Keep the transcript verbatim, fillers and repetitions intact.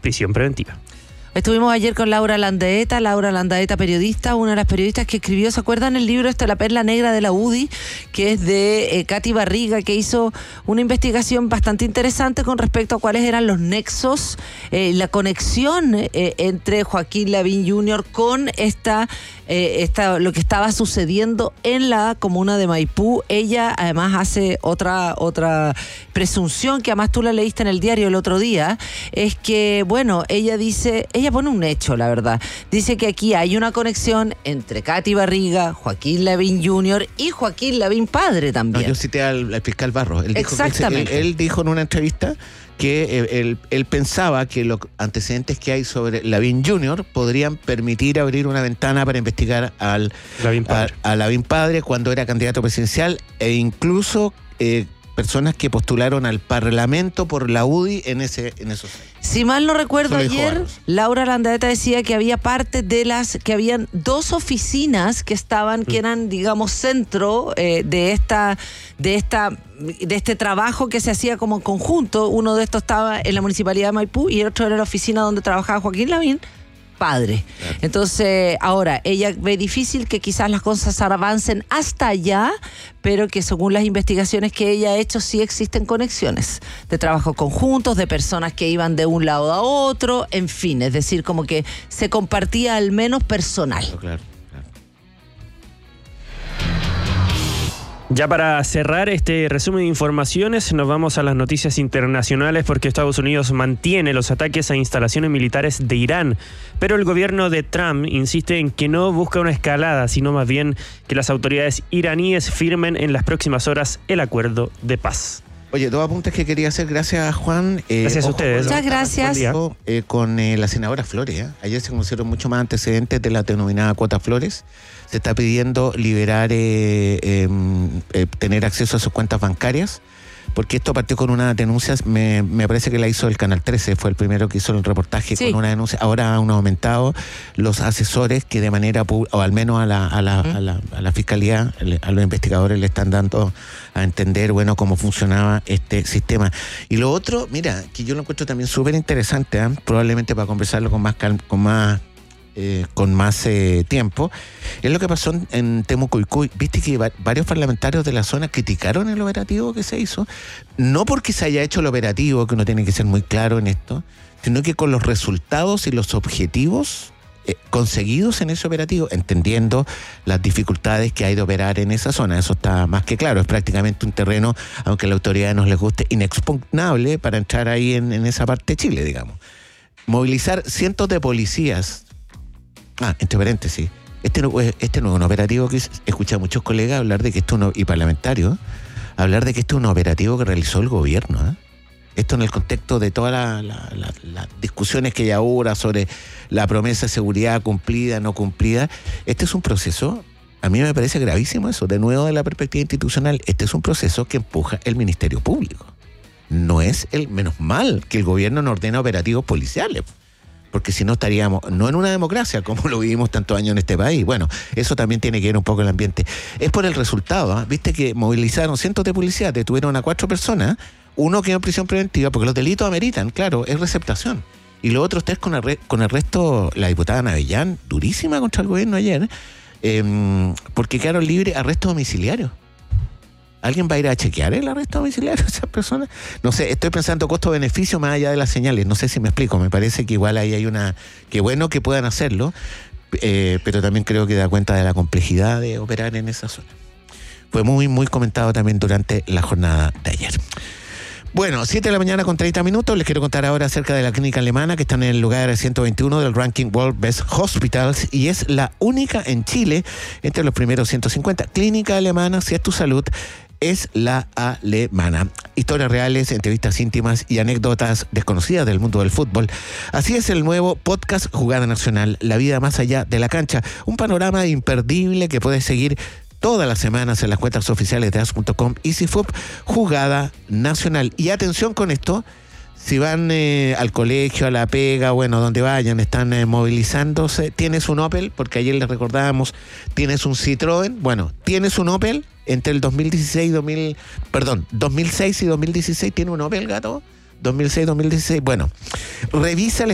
prisión preventiva. Estuvimos ayer con Laura Landaeta, Laura Landaeta, periodista, una de las periodistas que escribió, ¿se acuerdan el libro este, La Perla Negra de la U D I? Que es de eh, Katy Barriga, que hizo una investigación bastante interesante con respecto a cuáles eran los nexos, eh, la conexión eh, entre Joaquín Lavín junior con esta, eh, esta, lo que estaba sucediendo en la comuna de Maipú. Ella además hace otra, otra presunción, que además tú la leíste en el diario el otro día, es que, bueno, ella dice... Ella pone un hecho, la verdad. Dice que aquí hay una conexión entre Katy Barriga, Joaquín Lavín junior y Joaquín Lavín padre también. No, yo cité al, al fiscal Barros. Él dijo, Exactamente. Él, él dijo en una entrevista que él, él, él pensaba que los antecedentes que hay sobre Lavín junior podrían permitir abrir una ventana para investigar al Lavín padre. A, a Lavín padre cuando era candidato presidencial, e incluso eh, personas que postularon al Parlamento por la U D I en ese en esos años. Si mal no recuerdo, ayer Barros. Laura Landaeta decía que había parte de las, que habían dos oficinas que estaban, que eran, digamos, centro eh, de esta, de esta, de este trabajo que se hacía como en conjunto. Uno de estos estaba en la municipalidad de Maipú y el otro era la oficina donde trabajaba Joaquín Lavín padre. Claro. Entonces, ahora, ella ve difícil que quizás las cosas avancen hasta allá, pero que según las investigaciones que ella ha hecho, sí existen conexiones de trabajo conjuntos, de personas que iban de un lado a otro, en fin, es decir, como que se compartía al menos personal. Claro. Ya para cerrar este resumen de informaciones, nos vamos a las noticias internacionales, porque Estados Unidos mantiene los ataques a instalaciones militares de Irán, pero el gobierno de Trump insiste en que no busca una escalada, sino más bien que las autoridades iraníes firmen en las próximas horas el acuerdo de paz. Oye, dos apuntes que quería hacer, gracias Juan. Eh, gracias a ustedes. Muchas gracias. Eh, con eh, la senadora Flores. ¿eh? Ayer se conocieron mucho más antecedentes de la denominada cuota Flores. Se está pidiendo liberar, eh, eh, eh, tener acceso a sus cuentas bancarias, porque esto partió con una denuncia, me, me parece que la hizo el Canal trece, fue el primero que hizo el reportaje sí. con una denuncia. Ahora han aumentado los asesores que de manera pública, o al menos a la, a la, uh-huh. a la, a la fiscalía, a los investigadores le están dando a entender, bueno, cómo funcionaba este sistema. Y lo otro, mira, que yo lo encuentro también súper interesante, ¿eh? Probablemente para conversarlo con más calma, con más Eh, con más eh, tiempo, es lo que pasó en, en Temuco-Icuy. Viste que va, varios parlamentarios de la zona criticaron el operativo que se hizo, no porque se haya hecho el operativo, que uno tiene que ser muy claro en esto, sino que con los resultados y los objetivos eh, conseguidos en ese operativo, entendiendo las dificultades que hay de operar en esa zona. Eso está más que claro, es prácticamente un terreno, aunque a la autoridad no les guste, inexpugnable para entrar ahí en, en esa parte de Chile, digamos. Movilizar cientos de policías. Ah, entre paréntesis, este no, este no es un operativo que escuché a muchos colegas hablar de que esto no, y parlamentarios, hablar de que esto es un operativo que realizó el gobierno. ¿eh? Esto en el contexto de todas las la, la, la discusiones que hay ahora sobre la promesa de seguridad cumplida, no cumplida. Este es un proceso, a mí me parece gravísimo eso, de nuevo de la perspectiva institucional, este es un proceso que empuja el Ministerio Público. No es el, menos mal que el gobierno no ordena operativos policiales, porque si no estaríamos, no en una democracia como lo vivimos tantos años en este país. Bueno, eso también tiene que ver un poco el ambiente. Es por el resultado, ¿eh? Viste que movilizaron cientos de policías, detuvieron a cuatro personas, uno quedó en prisión preventiva, porque los delitos ameritan, claro, es receptación. Y los otros tres con, arre- con arresto, la diputada Navellán, durísima contra el gobierno ayer, eh, porque quedaron libres arrestos domiciliarios. ¿Alguien va a ir a chequear el arresto domiciliario a esas personas? No sé, estoy pensando costo-beneficio más allá de las señales. No sé si me explico. Me parece que igual ahí hay una... Qué bueno que puedan hacerlo, eh, pero también creo que da cuenta de la complejidad de operar en esa zona. Fue muy, muy comentado también durante la jornada de ayer. Bueno, siete de la mañana con treinta minutos. Les quiero contar ahora acerca de la clínica alemana, que está en el lugar ciento veintiuno del ranking World Best Hospitals y es la única en Chile entre los primeros ciento cincuenta. Clínica alemana, si es tu salud, es la alemana. Historias reales, entrevistas íntimas y anécdotas desconocidas del mundo del fútbol. Así es el nuevo podcast Jugada Nacional, la vida más allá de la cancha. Un panorama imperdible que puedes seguir todas las semanas en las cuentas oficiales de as punto com y C I F U P, Jugada Nacional. Y atención con esto, si van eh, al colegio, a la pega, bueno, donde vayan, están eh, movilizándose, tienes un Opel, porque ayer les recordábamos, tienes un Citroën, bueno, tienes un Opel, entre el dos mil dieciséis y dos mil, perdón, dos mil seis y dos mil dieciséis tiene un Opel, gato, dos mil seis dos mil dieciséis, bueno, revisa el